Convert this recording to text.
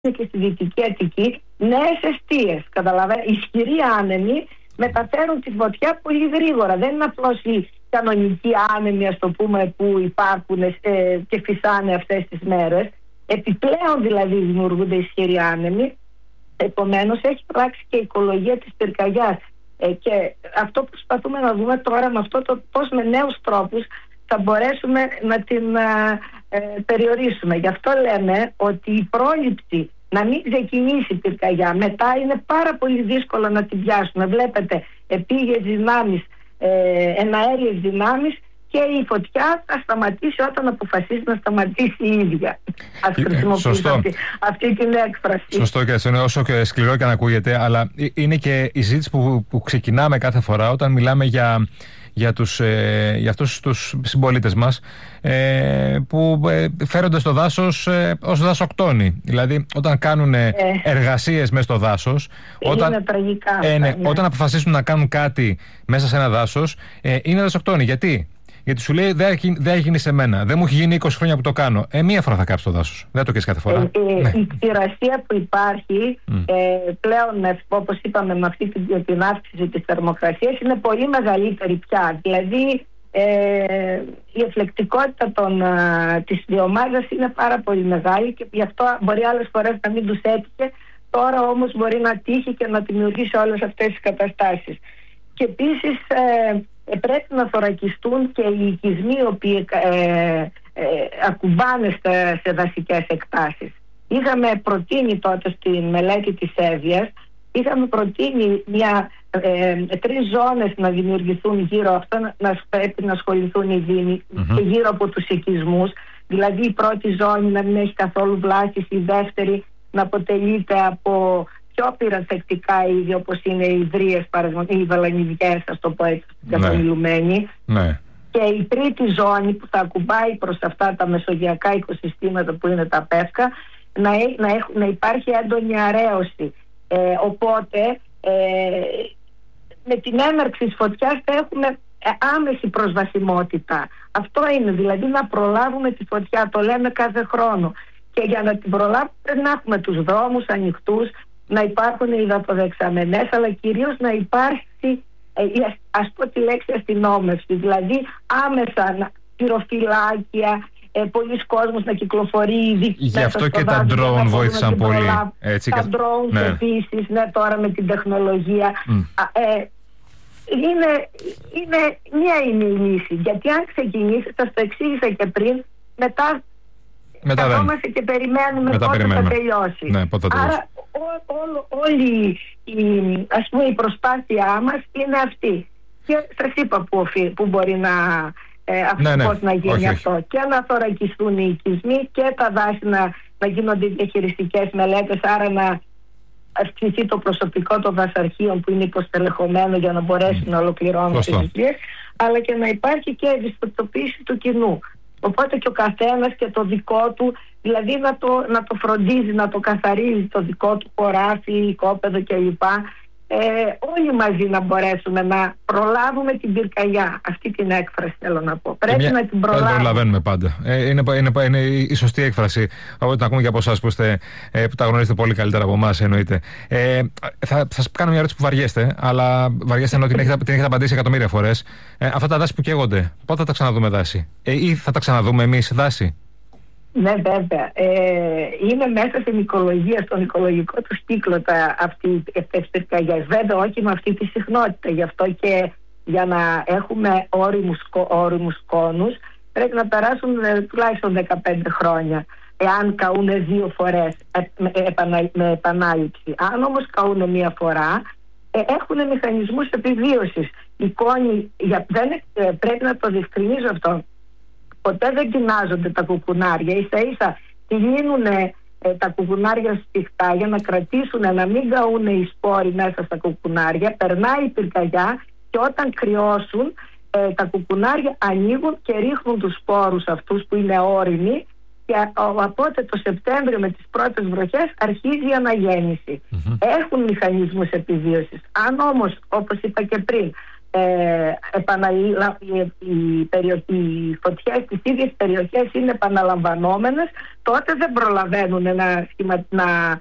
και στη Δυτική Αττική νέες εστίες. Καταλαβαίνετε, ισχυροί άνεμοι μεταφέρουν τη φωτιά πολύ γρήγορα. Δεν είναι απλώς οι κανονικοί άνεμοι, ας το πούμε, που υπάρχουν και φυσάνε αυτές τις μέρες. Επιπλέον δηλαδή δημιουργούνται ισχυροί άνεμοι. Επομένως έχει αλλάξει και η οικολογία της πυρκαγιάς. Και αυτό που προσπαθούμε να δούμε τώρα με αυτό το πώς με νέους τρόπους θα μπορέσουμε να την περιορίσουμε. Γι' αυτό λέμε ότι η πρόληψη να μην ξεκινήσει η πυρκαγιά μετά είναι πάρα πολύ δύσκολο να την πιάσουμε. Βλέπετε επίγειες δυνάμεις, εναέριες δυνάμεις, και η φωτιά θα σταματήσει όταν αποφασίσει να σταματήσει η ίδια. Ας χρησιμοποιήσω αυτή την έκφραση. Σωστό, και είναι όσο και σκληρό και αν ακούγεται, αλλά είναι και η συζήτηση που ξεκινάμε κάθε φορά όταν μιλάμε για αυτούς τους συμπολίτες μας που φέρονται στο δάσος ως δασοκτόνοι. Δηλαδή όταν κάνουν εργασίες μέσα στο δάσος, όταν αποφασίσουν να κάνουν κάτι μέσα σε ένα δάσος, είναι δασοκτόνοι. Γιατί σου λέει δεν έχει γίνει σε μένα. Δεν μου έχει γίνει 20 χρόνια που το κάνω. Μία φορά θα κάψει το δάσος. Δεν το κάνεις κάθε φορά. Η ξηρασία που υπάρχει πλέον, όπως είπαμε, με αυτή την αύξηση της θερμοκρασίας είναι πολύ μεγαλύτερη πια. Δηλαδή η εφλεκτικότητα της βιομάζας είναι πάρα πολύ μεγάλη και γι' αυτό μπορεί άλλες φορές να μην τους έτυχε. Τώρα όμως μπορεί να τύχει και να δημιουργήσει όλες αυτές τις καταστάσεις. Και επίσης πρέπει να θωρακιστούν και οι οικισμοί οι οποίοι ακουμπάνε σε δασικές εκτάσεις. Είχαμε προτείνει τότε στη μελέτη της Εύβοιας, είχαμε προτείνει 3 ζώνες να δημιουργηθούν γύρω αυτό, να πρέπει να ασχοληθούν οι δήμοι και γύρω από τους οικισμούς. Δηλαδή η πρώτη ζώνη να μην έχει καθόλου βλάστηση, η δεύτερη να αποτελείται από πιο πυρανθεκτικά είδη, όπως είναι οι υδρίες, οι βαλανιδικές, ας το πω έτσι, καθομιλουμένοι. Ναι. Και η τρίτη ζώνη που θα ακουμπάει προς αυτά τα μεσογειακά οικοσυστήματα που είναι τα πεύκα, να υπάρχει έντονη αραίωση. Οπότε με την έναρξη της φωτιάς θα έχουμε άμεση προσβασιμότητα. Αυτό είναι, δηλαδή να προλάβουμε τη φωτιά, το λέμε κάθε χρόνο. Και για να την προλάβουμε πρέπει να έχουμε τους δρόμους ανοιχτούς, να υπάρχουν υδατοδεξαμενές, αλλά κυρίως να υπάρχει, ας πω τη λέξη, αστυνόμευση. Δηλαδή άμεσα πυροφυλάκια, πολλοί κόσμος να κυκλοφορεί. Γι' αυτό και τα ντρόουν βοήθησαν πολύ. Τα ντρόουν επίσης, τώρα με την τεχνολογία. Μία είναι η λύση. Γιατί αν ξεκινήσει, σας το εξήγησα και πριν, μετά καθόμαστε και περιμένουμε πότε θα τελειώσει. Ναι, άρα όλη η προσπάθειά μας είναι αυτή. Και σας είπα που μπορεί να να γίνει αυτό. Και να θωρακιστούν οι οικισμοί και τα δάση να γίνονται διαχειριστικές μελέτες, άρα να αυξηθεί το προσωπικό των δασαρχείων που είναι υποστελεχωμένο για να μπορέσει να ολοκληρώνουν τις δουλειές, αλλά και να υπάρχει και ευαισθητοποίηση του κοινού. Οπότε και ο καθένας και το δικό του, δηλαδή να το φροντίζει, να το καθαρίζει το δικό του χωράφι, οικόπεδο κλπ. Όλοι μαζί να μπορέσουμε να προλάβουμε την πυρκαγιά. Αυτή την έκφραση θέλω να πω. Πρέπει να την προλαβαίνουμε πάντα. Είναι η σωστή έκφραση. Από την ακούμε και από εσάς που τα γνωρίζετε πολύ καλύτερα από εμάς, εννοείται. Θα σας κάνω μια ερώτηση που βαριέστε, αλλά βαριέστε ενώ την έχετε απαντήσει εκατομμύρια φορές. Αυτά τα δάση που καίγονται, πότε θα τα ξαναδούμε δάση? Ή θα τα ξαναδούμε εμείς δάση? Ναι, βέβαια. Είναι μέσα στην οικολογία, στον οικολογικό του κύκλο αυτές τις πυρκαγιές. Βέβαια, όχι με αυτή τη συχνότητα. Γι' αυτό και για να έχουμε όριμους κόνους πρέπει να περάσουν τουλάχιστον 15 χρόνια. Εάν καούν 2 φορές με επανάληψη. Αν όμως καούν 1 φορά, έχουν μηχανισμούς επιβίωσης. Οι κόνοι, πρέπει να το διευκρινίζω αυτό, ποτέ δεν κοινάζονται τα κουκουνάρια. Ίσα-ίσα τυλίνουν τα κουκουνάρια σφιχτά για να κρατήσουν, να μην καούν οι σπόροι μέσα στα κουκουνάρια. Περνάει η πυρκαγιά και όταν κρυώσουν τα κουκουνάρια ανοίγουν και ρίχνουν τους σπόρους αυτούς που είναι όριμοι, και οπότε το Σεπτέμβριο με τις πρώτες βροχές αρχίζει η αναγέννηση. Έχουν μηχανισμούς επιβίωσης. Αν όμως, όπως είπα και πριν, οι φωτιές στις ίδιες περιοχές είναι επαναλαμβανόμενες, τότε δεν προλαβαίνουν να